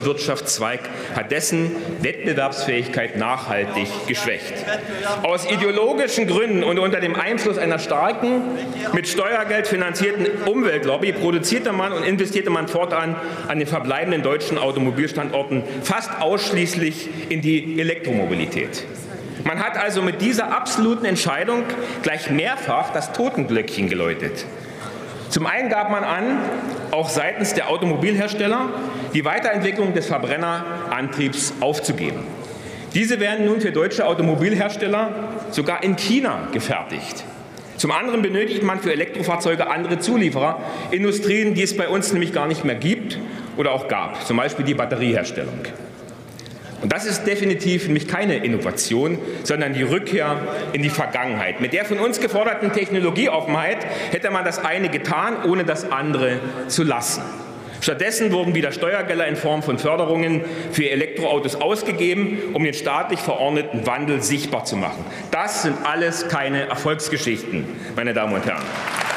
Wirtschaftszweig hat dessen Wettbewerbsfähigkeit nachhaltig geschwächt. Aus ideologischen Gründen und unter dem Einfluss einer starken, mit Steuergeld finanzierten Umweltlobby produzierte man und investierte man fortan an den verbleibenden deutschen Automobilstandorten fast ausschließlich in die Elektromobilität. Man hat also mit dieser absoluten Entscheidung gleich mehrfach das Totenglöckchen geläutet. Zum einen gab man an, auch seitens der Automobilhersteller die Weiterentwicklung des Verbrennerantriebs aufzugeben. Diese werden nun für deutsche Automobilhersteller sogar in China gefertigt. Zum anderen benötigt man für Elektrofahrzeuge andere Zulieferer, Industrien, die es bei uns nämlich gar nicht mehr gibt oder auch gab, zum Beispiel die Batterieherstellung. Und das ist definitiv nämlich keine Innovation, sondern die Rückkehr in die Vergangenheit. Mit der von uns geforderten Technologieoffenheit hätte man das eine getan, ohne das andere zu lassen. Stattdessen wurden wieder Steuergelder in Form von Förderungen für Elektroautos ausgegeben, um den staatlich verordneten Wandel sichtbar zu machen. Das sind alles keine Erfolgsgeschichten, meine Damen und Herren.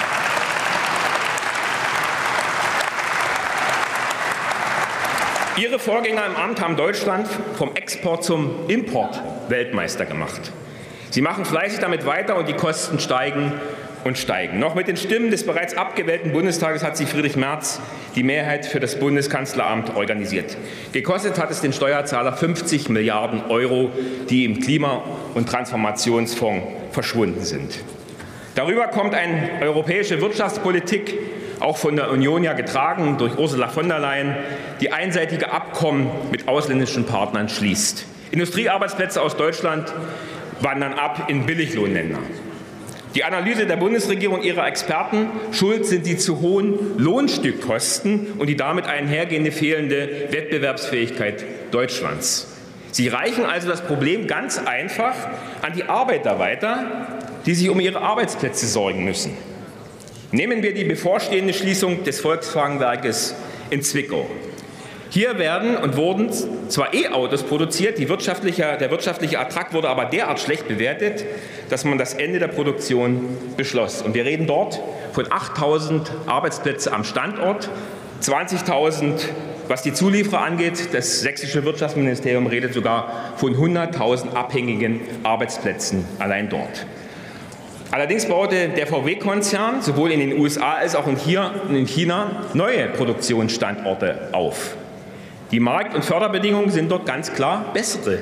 Ihre Vorgänger im Amt haben Deutschland vom Export zum Import Weltmeister gemacht. Sie machen fleißig damit weiter und die Kosten steigen und steigen. Noch mit den Stimmen des bereits abgewählten Bundestages hat sich Friedrich Merz die Mehrheit für das Bundeskanzleramt organisiert. Gekostet hat es den Steuerzahler 50 Milliarden Euro, die im Klima- und Transformationsfonds verschwunden sind. Darüber kommt eine europäische Wirtschaftspolitik, auch von der Union ja getragen durch Ursula von der Leyen, die einseitige Abkommen mit ausländischen Partnern schließt. Industriearbeitsplätze aus Deutschland wandern ab in Billiglohnländer. Die Analyse der Bundesregierung und ihrer Experten: Schuld sind die zu hohen Lohnstückkosten und die damit einhergehende fehlende Wettbewerbsfähigkeit Deutschlands. Sie reichen also das Problem ganz einfach an die Arbeiter weiter, die sich um ihre Arbeitsplätze sorgen müssen. Nehmen wir die bevorstehende Schließung des Volkswagenwerkes in Zwickau. Hier werden und wurden zwar E-Autos produziert, der wirtschaftliche Ertrag wurde aber derart schlecht bewertet, dass man das Ende der Produktion beschloss. Und wir reden dort von 8.000 Arbeitsplätzen am Standort, 20.000, was die Zulieferer angeht. Das sächsische Wirtschaftsministerium redet sogar von 100.000 abhängigen Arbeitsplätzen allein dort. Allerdings baute der VW-Konzern sowohl in den USA als auch in China neue Produktionsstandorte auf. Die Markt- und Förderbedingungen sind dort ganz klar bessere.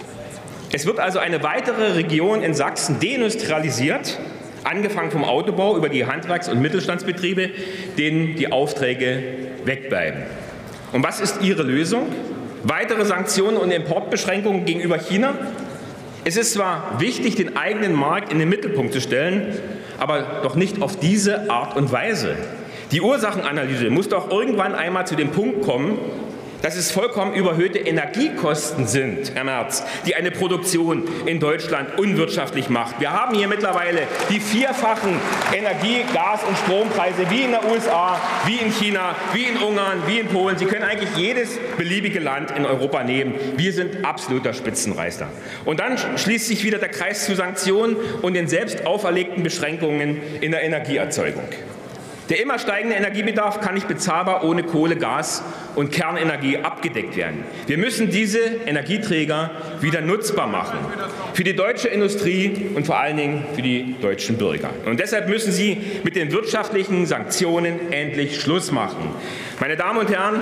Es wird also eine weitere Region in Sachsen deindustrialisiert, angefangen vom Autobau über die Handwerks- und Mittelstandsbetriebe, denen die Aufträge wegbleiben. Und was ist Ihre Lösung? Weitere Sanktionen und Importbeschränkungen gegenüber China? Es ist zwar wichtig, den eigenen Markt in den Mittelpunkt zu stellen, aber doch nicht auf diese Art und Weise. Die Ursachenanalyse muss doch irgendwann einmal zu dem Punkt kommen, dass es vollkommen überhöhte Energiekosten sind, Herr Merz, die eine Produktion in Deutschland unwirtschaftlich macht. Wir haben hier mittlerweile die vierfachen Energie-, Gas- und Strompreise wie in den USA, wie in China, wie in Ungarn, wie in Polen. Sie können eigentlich jedes beliebige Land in Europa nehmen. Wir sind absoluter Spitzenreiter. Und dann schließt sich wieder der Kreis zu Sanktionen und den selbst auferlegten Beschränkungen in der Energieerzeugung. Der immer steigende Energiebedarf kann nicht bezahlbar ohne Kohle, Gas und Kernenergie abgedeckt werden. Wir müssen diese Energieträger wieder nutzbar machen für die deutsche Industrie und vor allen Dingen für die deutschen Bürger. Und deshalb müssen Sie mit den wirtschaftlichen Sanktionen endlich Schluss machen. Meine Damen und Herren,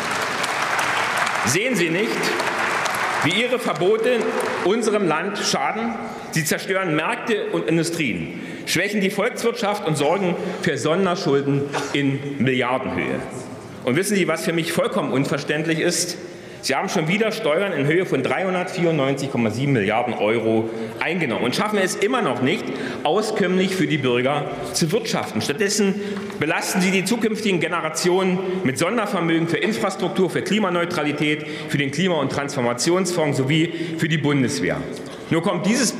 sehen Sie nicht, wie Ihre Verbote unserem Land schaden? Sie zerstören Märkte und Industrien, schwächen die Volkswirtschaft und sorgen für Sonderschulden in Milliardenhöhe. Und wissen Sie, was für mich vollkommen unverständlich ist? Sie haben schon wieder Steuern in Höhe von 394,7 Milliarden Euro eingenommen und schaffen es immer noch nicht, auskömmlich für die Bürger zu wirtschaften. Stattdessen belasten Sie die zukünftigen Generationen mit Sondervermögen für Infrastruktur, für Klimaneutralität, für den Klima- und Transformationsfonds sowie für die Bundeswehr. Nur kommt dieses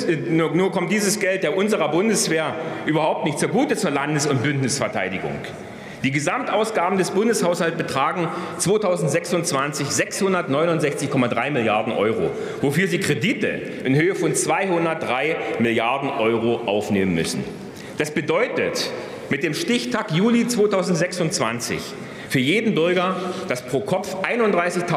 Geld der unserer Bundeswehr überhaupt nicht zugute zur Landes- und Bündnisverteidigung. Die Gesamtausgaben des Bundeshaushalts betragen 2026 669,3 Milliarden Euro, wofür sie Kredite in Höhe von 203 Milliarden Euro aufnehmen müssen. Das bedeutet, mit dem Stichtag Juli 2026 Für jeden Bürger, das pro Kopf 31.000